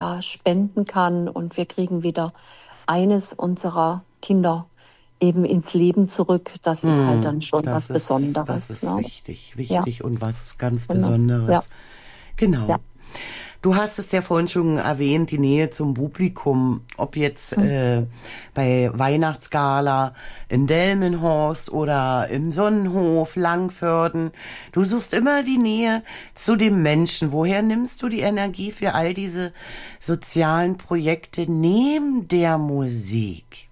da spenden kann und wir kriegen wieder eines unserer Kinder eben ins Leben zurück. Das ist halt dann schon was Besonderes. Das ist Ne? wichtig und was ganz Genau. Besonderes. Ja, Genau. ja. Du hast es ja vorhin schon erwähnt, die Nähe zum Publikum, ob jetzt bei Weihnachtsgala in Delmenhorst oder im Sonnenhof, Langförden. Du suchst immer die Nähe zu dem Menschen. Woher nimmst du die Energie für all diese sozialen Projekte neben der Musik?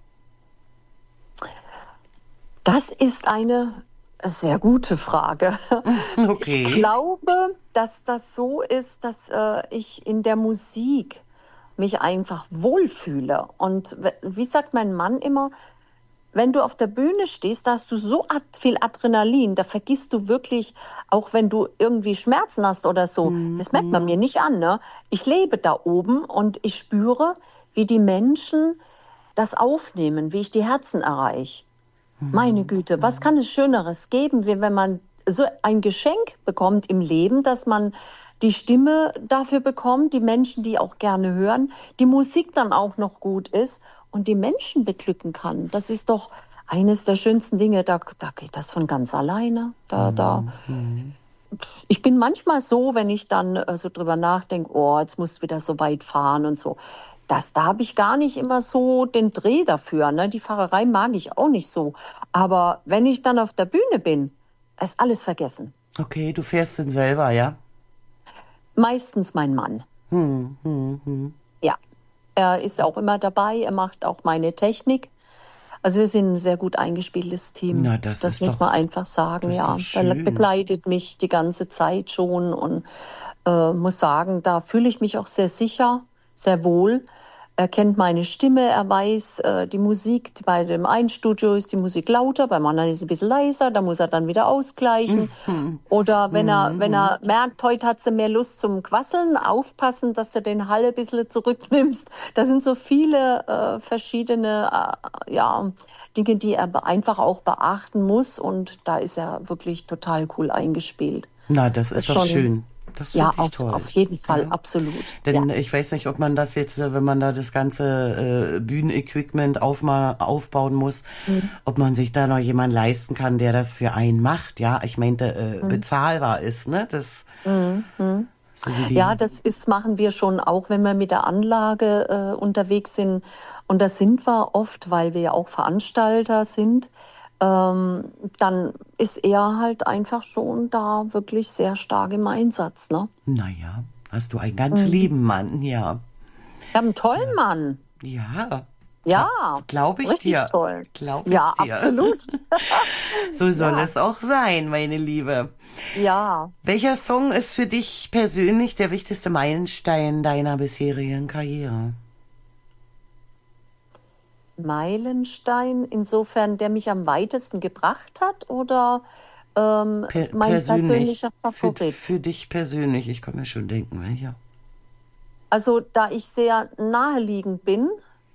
Das ist eine sehr gute Frage. Okay. Ich glaube, dass das so ist, dass ich in der Musik mich einfach wohlfühle. Und wie sagt mein Mann immer, wenn du auf der Bühne stehst, da hast du so viel Adrenalin, da vergisst du wirklich, auch wenn du irgendwie Schmerzen hast oder so, das merkt man mir nicht an. Ne? Ich lebe da oben und ich spüre, wie die Menschen das aufnehmen, wie ich die Herzen erreiche. Meine Güte, was kann es Schöneres geben, wie wenn man so ein Geschenk bekommt im Leben, dass man die Stimme dafür bekommt, die Menschen, die auch gerne hören, die Musik dann auch noch gut ist und die Menschen beglücken kann. Das ist doch eines der schönsten Dinge, da geht das von ganz alleine. Ich bin manchmal so, wenn ich dann so drüber nachdenke, oh, jetzt musst du wieder so weit fahren und so. Da habe ich gar nicht immer so den Dreh dafür. Ne? Die Fahrerei mag ich auch nicht so. Aber wenn ich dann auf der Bühne bin, ist alles vergessen. Okay, du fährst denn selber, ja? Meistens mein Mann. Ja, er ist auch immer dabei. Er macht auch meine Technik. Also wir sind ein sehr gut eingespieltes Team. Na, das muss doch, man einfach sagen. das ist Ja, doch schön. er begleitet mich die ganze Zeit schon und muss sagen, da fühle ich mich auch sehr sicher, sehr wohl. Er kennt meine Stimme, er weiß, die Musik, bei dem einen Studio ist die Musik lauter, beim anderen ist es ein bisschen leiser, da muss er dann wieder ausgleichen. Oder wenn er merkt, heute hat sie mehr Lust zum Quasseln, aufpassen, dass du den Hall ein bisschen zurücknimmst. Da sind so viele verschiedene Dinge, die er einfach auch beachten muss. Und da ist er wirklich total cool eingespielt. Na, das ist doch schon schön. Das Ja, finde ich toll. auf jeden Fall, Ja. absolut. Denn Ja. ich weiß nicht, ob man das jetzt, wenn man da das ganze Bühnenequipment aufbauen muss, ob man sich da noch jemanden leisten kann, der das für einen macht. Ja, ich meinte, bezahlbar ist, ne? Das, so wie Ja, machen wir schon auch, wenn wir mit der Anlage unterwegs sind. Und das sind wir oft, weil wir ja auch Veranstalter sind. Dann ist er halt einfach schon da wirklich sehr stark im Einsatz. Ne? naja, hast du ein ganz lieben Mann, ja. Wir haben einen tollen Mann. Ja, Ja, glaube ich richtig dir. toll. Glaube ich Ja, dir. absolut. So soll Ja. es auch sein, meine Liebe. Ja, Welcher Song ist für dich persönlich der wichtigste Meilenstein deiner bisherigen Karriere? Meilenstein, insofern, der mich am weitesten gebracht hat oder mein persönlicher Favorit? Für dich persönlich, ich kann mir schon denken, welcher. Also, da ich sehr naheliegend bin,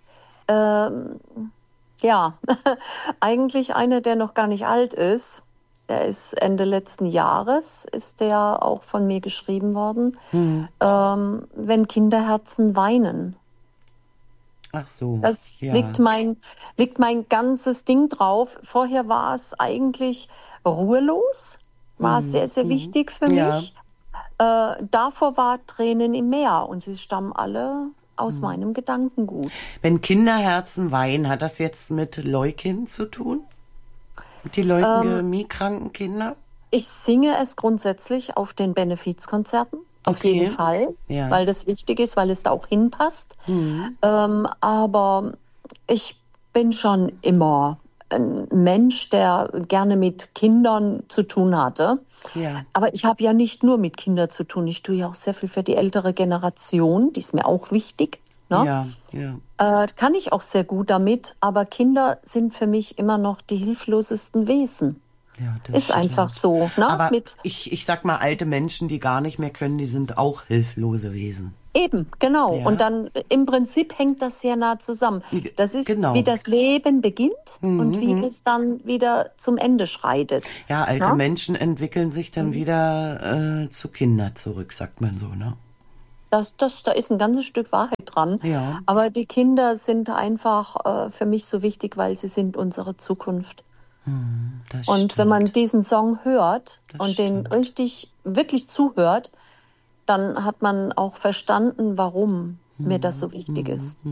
ja, eigentlich einer, der noch gar nicht alt ist. Der ist Ende letzten Jahres, ist der auch von mir geschrieben worden. Wenn Kinderherzen weinen. Ach so, Das ja. liegt mein ganzes Ding drauf. Vorher war es eigentlich ruhelos, war sehr, sehr wichtig für Ja. mich. Davor war Tränen im Meer und sie stammen alle aus meinem Gedankengut. Wenn Kinderherzen weinen, hat das jetzt mit Leukin zu tun? Mit den leukämiekranken Kindern? Ich singe es grundsätzlich auf den Benefizkonzerten, auf Okay. jeden Fall, Ja. weil das wichtig ist, weil es da auch hinpasst. Aber ich bin schon immer ein Mensch, der gerne mit Kindern zu tun hatte. Ja. Aber ich habe ja nicht nur mit Kindern zu tun. Ich tue ja auch sehr viel für die ältere Generation. Die ist mir auch wichtig. Ne? Ja, ja. Kann ich auch sehr gut damit. Aber Kinder sind für mich immer noch die hilflosesten Wesen. Ja, das Ist stimmt. einfach so. Ne? Aber ich sag mal, alte Menschen, die gar nicht mehr können, die sind auch hilflose Wesen. Eben, genau. Ja. Und dann im Prinzip hängt das sehr nah zusammen. Das ist, Genau. wie das Leben beginnt und wie es dann wieder zum Ende schreitet. Ja, alte Ja? Menschen entwickeln sich dann wieder zu Kindern zurück, sagt man so, ne? Da ist ein ganzes Stück Wahrheit dran. Ja. Aber die Kinder sind einfach für mich so wichtig, weil sie sind unsere Zukunft. Das Und wenn man stimmt. diesen Song hört Das und den stimmt. richtig, wirklich zuhört, dann hat man auch verstanden, warum mir das so wichtig ist.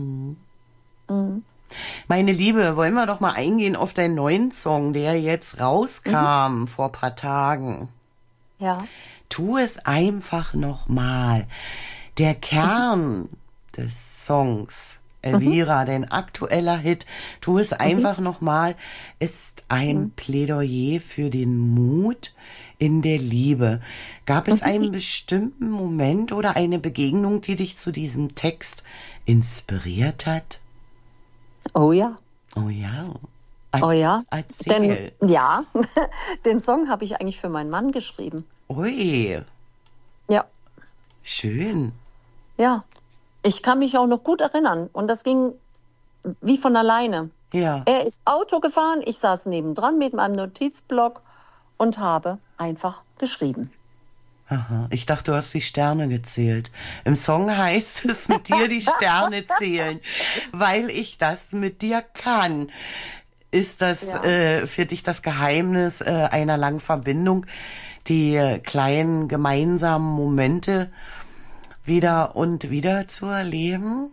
Meine Liebe, wollen wir doch mal eingehen auf deinen neuen Song, der jetzt rauskam vor ein paar Tagen. Ja. Tu es einfach nochmal. Der Kern des Songs, Elvira, dein aktueller Hit, Tu es einfach nochmal, ist ein Plädoyer für den Mut in der Liebe. Gab es einen bestimmten Moment oder eine Begegnung, die dich zu diesem Text inspiriert hat? Oh ja. Oh ja. Oh ja. Erzähl. Ja, den Song habe ich eigentlich für meinen Mann geschrieben. Ui, Ja. schön. Ja. Ich kann mich auch noch gut erinnern. Und das ging wie von alleine. Ja. Er ist Auto gefahren, ich saß nebendran mit meinem Notizblock und habe einfach geschrieben. Aha. Ich dachte, du hast die Sterne gezählt. Im Song heißt es, mit dir die Sterne zählen, weil ich das mit dir kann. Ist das für dich das Geheimnis einer langen Verbindung, die kleinen gemeinsamen Momente wieder und wieder zu erleben?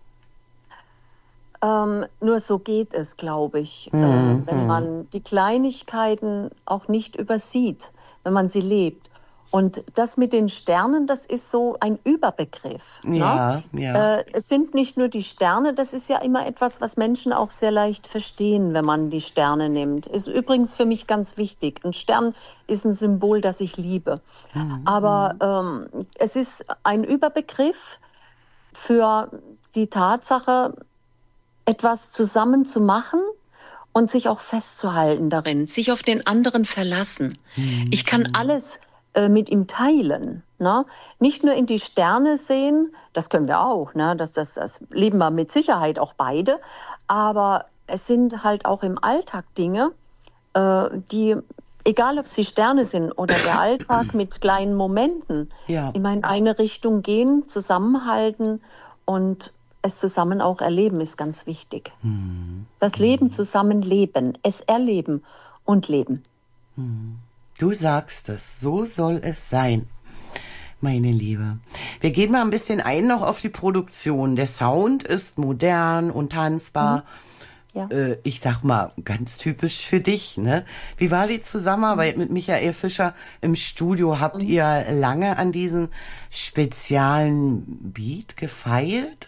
Nur so geht es, glaube ich, wenn man die Kleinigkeiten auch nicht übersieht, wenn man sie lebt. Und das mit den Sternen, das ist so ein Überbegriff. Ja, ne? ja. Es sind nicht nur die Sterne, das ist ja immer etwas, was Menschen auch sehr leicht verstehen, wenn man die Sterne nimmt. Ist übrigens für mich ganz wichtig. Ein Stern ist ein Symbol, das ich liebe. Aber es ist ein Überbegriff für die Tatsache, etwas zusammen zu machen und sich auch festzuhalten darin, sich auf den anderen verlassen. Ich kann alles mit ihm teilen. Ne? Nicht nur in die Sterne sehen, das können wir auch, ne? Das leben wir mit Sicherheit auch beide, aber es sind halt auch im Alltag Dinge, die, egal ob sie Sterne sind oder der Alltag mit kleinen Momenten, Ja. immer in eine Richtung gehen, zusammenhalten und es zusammen auch erleben, ist ganz wichtig. Das Leben zusammen leben, es erleben und leben. Du sagst es, so soll es sein, meine Liebe. Wir gehen mal ein bisschen ein noch auf die Produktion. Der Sound ist modern und tanzbar. Ja. Ich sag mal, ganz typisch für dich, ne? Wie war die Zusammenarbeit mit Michael Fischer im Studio? Habt ihr lange an diesem speziellen Beat gefeilt?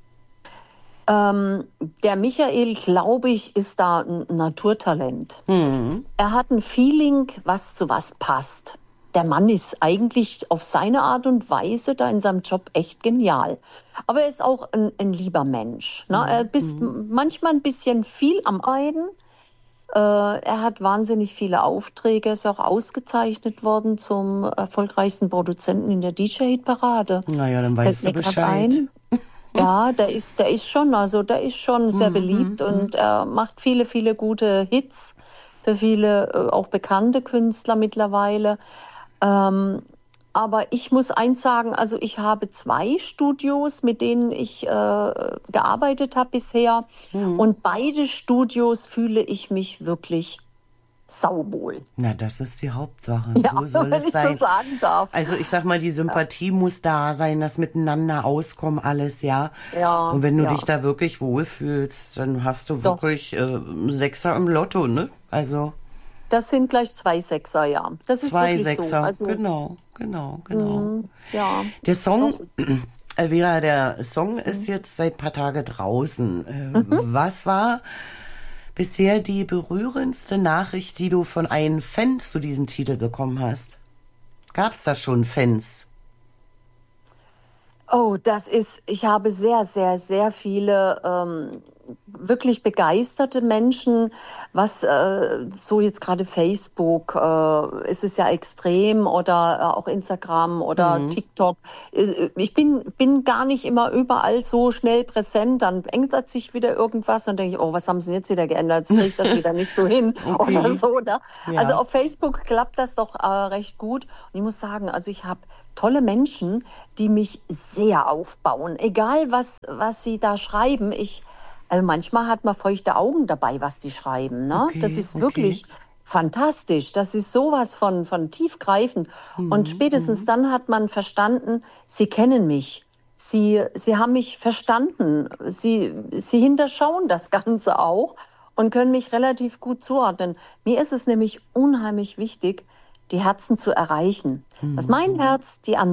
Der Michael, glaube ich, ist da ein Naturtalent. Er hat ein Feeling, was zu was passt. Der Mann ist eigentlich auf seine Art und Weise da in seinem Job echt genial. Aber er ist auch ein lieber Mensch. Ne? Er ist manchmal ein bisschen viel am Arbeiten. Er hat wahnsinnig viele Aufträge, ist auch ausgezeichnet worden zum erfolgreichsten Produzenten in der DJ-Parade. Naja, dann weißt du Fällt mir grad Bescheid. ein. Ja, der ist schon sehr beliebt und er macht viele, viele gute Hits für viele auch bekannte Künstler mittlerweile. Aber ich muss eins sagen, also ich habe 2 Studios, mit denen ich gearbeitet habe bisher und beide Studios fühle ich mich wirklich sauwohl. Na, das ist die Hauptsache. Ja, So soll wenn es ich sein. so sagen darf. Also ich sag mal, die Sympathie muss da sein, das Miteinander auskommen, alles, ja. Ja, Und wenn du ja. dich da wirklich wohlfühlst, dann hast du Doch. wirklich Sechser im Lotto, ne? Also Das sind gleich 2 Sechser, ja. Das ist 2 wirklich Sechser, so. Also, genau. ja. Der Song, Elvira, der Song ist jetzt seit paar Tage draußen. Was war bisher die berührendste Nachricht, die du von einem Fan zu diesem Titel bekommen hast? Gab's da schon Fans? Oh, ich habe sehr, sehr, sehr viele wirklich begeisterte Menschen, was so jetzt gerade Facebook, ist es ja extrem oder auch Instagram oder TikTok. Ich bin gar nicht immer überall so schnell präsent, dann ändert sich wieder irgendwas und denke ich, oh, was haben sie denn jetzt wieder geändert? Jetzt kriege ich das wieder nicht so hin oder so. Ne? Ja. Also auf Facebook klappt das doch recht gut. Und ich muss sagen, also ich habe tolle Menschen, die mich sehr aufbauen. Egal, was sie da schreiben. Also manchmal hat man feuchte Augen dabei, was die schreiben. Ne? Das ist wirklich fantastisch. Das ist sowas von tiefgreifend. Und spätestens dann hat man verstanden, sie kennen mich. Sie haben mich verstanden. Sie hinterschauen das Ganze auch und können mich relativ gut zuordnen. Mir ist es nämlich unheimlich wichtig, die Herzen zu erreichen. Dass mein Herz die